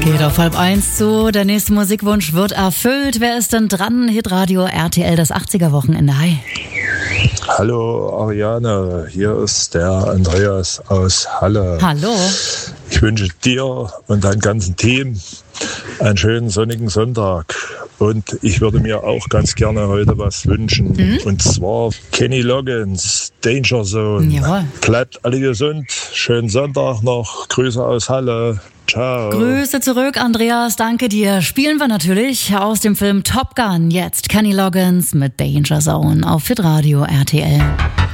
Geht auf 12:30 zu. Der nächste Musikwunsch wird erfüllt. Wer ist denn dran? Hitradio RTL, das 80er-Wochenende. Hi. Hallo Ariane, hier ist der Andreas aus Halle. Hallo. Ich wünsche dir und deinem ganzen Team einen schönen sonnigen Sonntag. Und ich würde mir auch ganz gerne heute was wünschen. Und zwar Kenny Loggins, Danger Zone. Jawohl. Bleibt alle gesund. Schönen Sonntag noch. Grüße aus Halle. Ciao. Grüße zurück, Andreas. Danke dir. Spielen wir natürlich aus dem Film Top Gun jetzt Kenny Loggins mit Danger Zone auf Hitradio RTL.